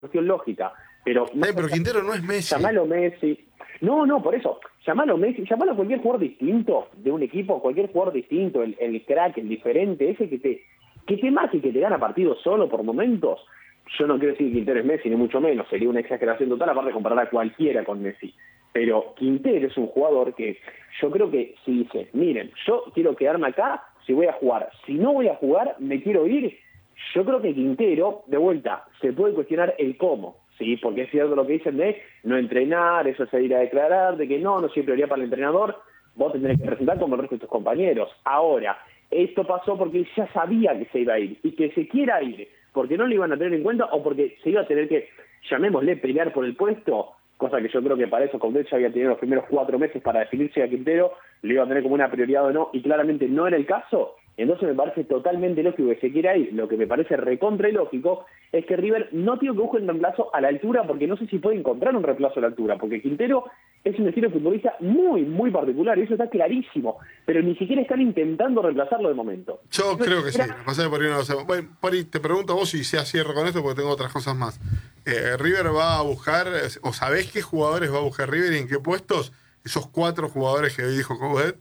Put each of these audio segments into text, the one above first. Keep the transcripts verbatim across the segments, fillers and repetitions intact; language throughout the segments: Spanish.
cuestión lógica, pero... Eh, pero Quintero no es Messi. Llamalo Messi. No, no, por eso. Llamalo Messi, llamalo a cualquier jugador distinto de un equipo, cualquier jugador distinto, el, el crack, el diferente, ese que te que te marque y que te gana partidos solo por momentos. Yo no quiero decir que Quintero es Messi, ni mucho menos, sería una exageración total, aparte de comparar a cualquiera con Messi. Pero Quintero es un jugador que yo creo que si dice, miren, yo quiero quedarme acá si voy a jugar, si no voy a jugar, me quiero ir. Yo creo que Quintero, de vuelta, se puede cuestionar el cómo, ¿sí? Porque es cierto lo que dicen de no entrenar, eso es ir a declarar, de que no, no siempre prioridad para el entrenador, vos tendrás que presentar como el resto de tus compañeros. Ahora, esto pasó porque él ya sabía que se iba a ir, y que se quiera ir, porque no lo iban a tener en cuenta, o porque se iba a tener que, llamémosle, pelear por el puesto, cosa que yo creo que para eso Coudet ya había tenido los primeros cuatro meses para definirse a Quintero, lo iba a tener como una prioridad o no, y claramente no era el caso. Entonces me parece totalmente lógico que se quiera ir. Lo que me parece recontra y lógico es que River no tiene que buscar un reemplazo a la altura, porque no sé si puede encontrar un reemplazo a la altura, porque Quintero es un estilo de futbolista muy, muy particular, y eso está clarísimo, pero ni siquiera están intentando reemplazarlo de momento. Yo no creo que sí, era... pasa que por ahí no lo sé. Bueno, por ahí te pregunto a vos y ya cierro con esto porque tengo otras cosas más. Eh, River va a buscar, o sabés qué jugadores va a buscar River y en qué puestos, esos cuatro jugadores que dijo Coudet.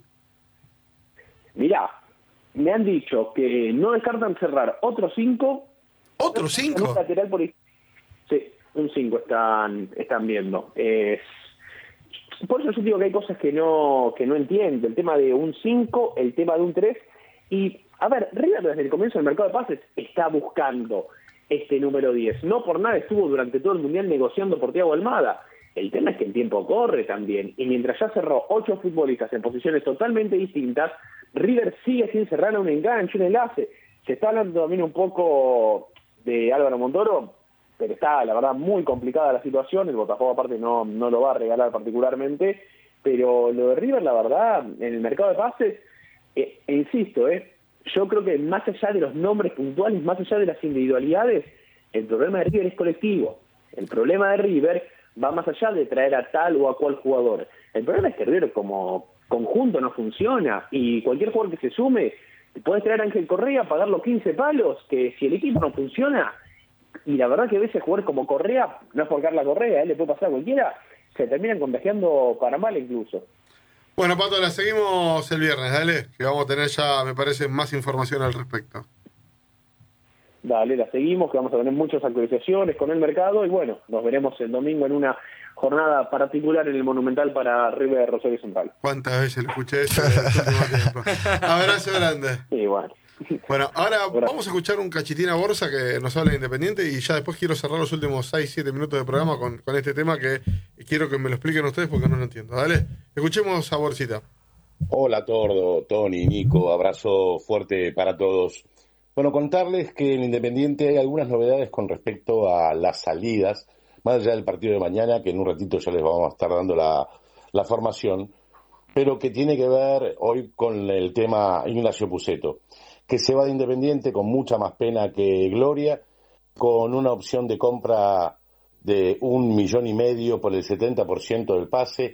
Mirá, me han dicho que no descartan cerrar otros cinco. ¿Otros cinco? Un lateral por ahí. Sí, un cinco están, están viendo. Es... Por eso yo digo que hay cosas que no, que no entiendo. El tema de un cinco, el tema de un tres. Y, a ver, River desde el comienzo del mercado de pases está buscando este número diez. No por nada estuvo durante todo el Mundial negociando por Thiago Almada. El tema es que el tiempo corre también. Y mientras ya cerró ocho futbolistas en posiciones totalmente distintas, River sigue sin cerrar un enganche, un enlace. Se está hablando también un poco de Álvaro Montoro, pero está, la verdad, muy complicada la situación. El Botafogo, aparte, no, no lo va a regalar particularmente. Pero lo de River, la verdad, en el mercado de pases, eh, e insisto, eh, yo creo que más allá de los nombres puntuales, más allá de las individualidades, el problema de River es colectivo. El problema de River va más allá de traer a tal o a cual jugador. El problema es que River como conjunto no funciona, y cualquier jugador que se sume, puedes traer a Ángel Correa, pagarlo quince palos, que si el equipo no funciona, y la verdad que a veces jugadores como Correa, no es por Carla Correa, ¿eh? Le puede pasar a cualquiera, se terminan contagiando para mal incluso. Bueno, Pato, la seguimos el viernes, dale, que vamos a tener ya, me parece, más información al respecto. Dale, la seguimos, que vamos a tener muchas actualizaciones con el mercado, y bueno, nos veremos el domingo en una jornada particular en el Monumental para River Rosario Central. ¿Cuántas veces lo escuché eso en el último tiempo? Abrazo grande. Sí, bueno. Bueno, ahora vamos a escuchar un cachitín a Borsa que nos habla de Independiente, y ya después quiero cerrar los últimos seis siete minutos de programa con, con este tema que quiero que me lo expliquen ustedes porque no lo entiendo. Dale, escuchemos a Borsita. Hola Tordo, Tony, Nico, abrazo fuerte para todos. Bueno, contarles que en Independiente hay algunas novedades con respecto a las salidas, más allá del partido de mañana, que en un ratito ya les vamos a estar dando la, la formación, pero que tiene que ver hoy con el tema Ignacio Pusetto, que se va de Independiente con mucha más pena que gloria, con una opción de compra de un millón y medio por el setenta por ciento del pase,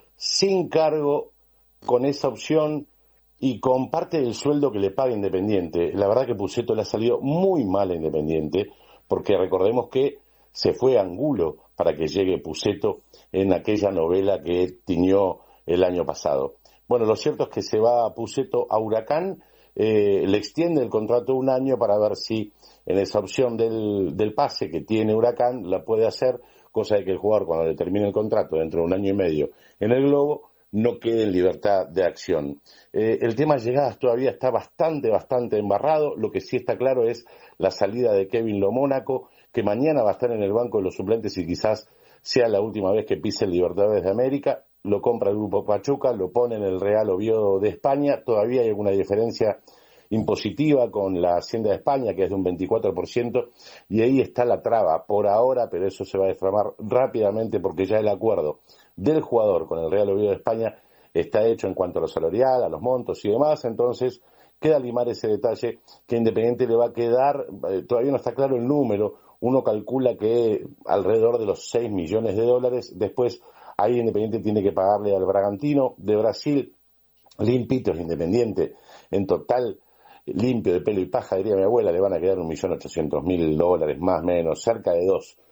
sin cargo, con esa opción y con parte del sueldo que le paga Independiente. La verdad que Pusetto le ha salido muy mal a Independiente, porque recordemos que se fue Angulo para que llegue Pusetto en aquella novela que tiñó el año pasado. Bueno, lo cierto es que se va Pusetto a Huracán, eh, le extiende el contrato un año para ver si en esa opción del, del pase que tiene Huracán la puede hacer, cosa de que el jugador cuando le termine el contrato dentro de un año y medio en el Globo no quede en libertad de acción. Eh, el tema llegadas todavía está bastante, bastante embarrado. Lo que sí está claro es la salida de Kevin Lo Mónaco, que mañana va a estar en el banco de los suplentes y quizás sea la última vez que pise el Libertadores de América. Lo compra el Grupo Pachuca, lo pone en el Real Oviedo de España. Todavía hay alguna diferencia impositiva con la Hacienda de España, que es de un veinticuatro por ciento, y ahí está la traba por ahora, pero eso se va a desframar rápidamente porque ya el acuerdo del jugador con el Real Oviedo de España está hecho en cuanto a lo salarial, a los montos y demás. Entonces queda limar ese detalle que Independiente le va a quedar, eh, todavía no está claro el número, uno calcula que alrededor de los seis millones de dólares. Después ahí Independiente tiene que pagarle al Bragantino de Brasil, limpitos Independiente, en total limpio de pelo y paja, diría mi abuela, le van a quedar un millón ochocientos mil dólares, más o menos, cerca de dos.